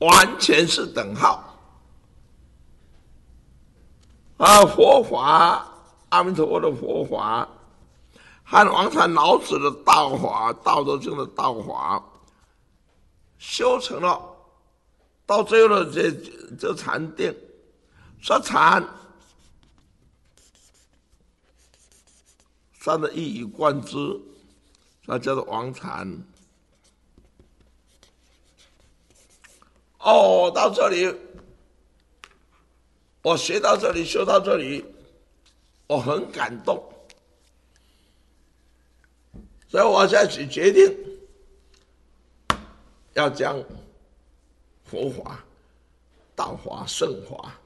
完全是等号啊！佛法，阿弥陀佛的佛法，和王禅老子的道法，《道德经》的道法，修成了，到最后的这禅定，说禅，三的一以贯之，那叫做王禅。哦，到这里，我学到这里，修到这里，我很感动，所以我现在决定要将佛法、道法、圣法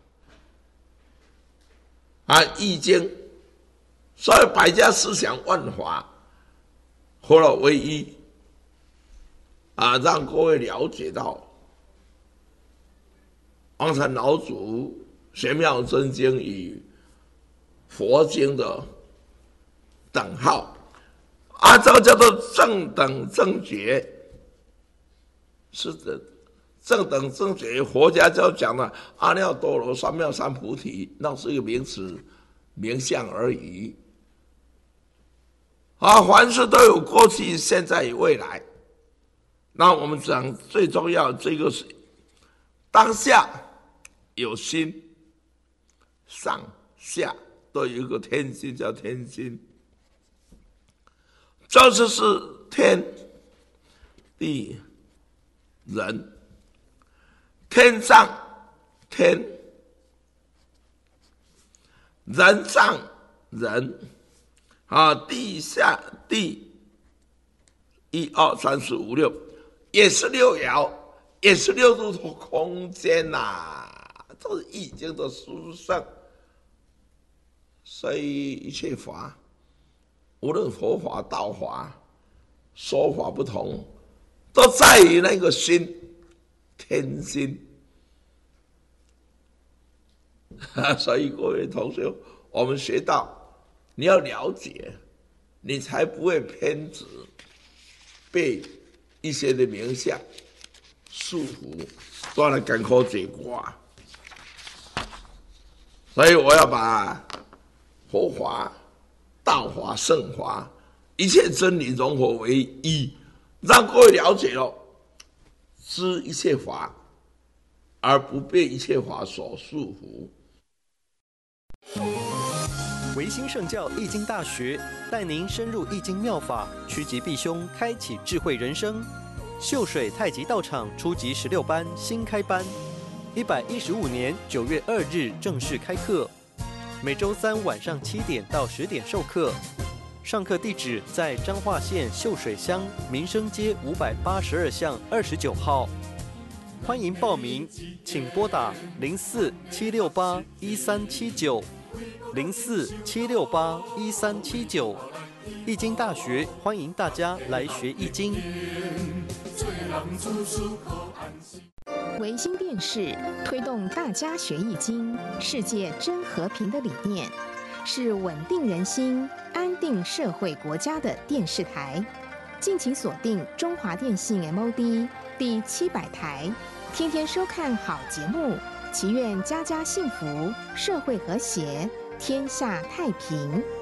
啊，《易经》，所有百家思想万法合而为一啊，让各位了解到王禅老祖玄妙真经与佛经的等号啊，这个叫做正等正觉，是的，正等正觉，佛家就讲了阿耨多罗三藐三菩提，那是一个名词名相而已啊，凡事都有过去、现在与未来。那我们讲最重要这个是当下有心，上下都有一个天心，叫天心。这就是天地人，天上天，人上人啊，地下地，一二三四五六，也是六爻，也是六度空间呐。这是易经的书上，所以一切法，无论佛法、道法，说法不同，都在于那个心，天心。所以各位同学，我们学到，你要了解，你才不会偏执，被一些的名相束缚，断了艰苦结果。所以我要把佛法、道法、圣法一切真理融合为一，让各位了解了，知一切法，而不被一切法所束缚。 维新圣教易经大学带您深入易经妙法，趋吉避凶，开启智慧人生。秀水太极道场初级16班新开班，115年9月2日正式开课，每周3晚上7点到10点授课。上课地址在彰化县秀水乡民生街582巷29号。欢迎报名，请拨打04-768-1379，04-768-1379。易经大学欢迎大家来学易经。 维新电视推动大家学易经、世界真和平的理念，是稳定人心、安定社会国家的电视台。敬请锁定中华电信 MOD 第700台，天天收看好节目，祈愿家家幸福，社会和谐，天下太平。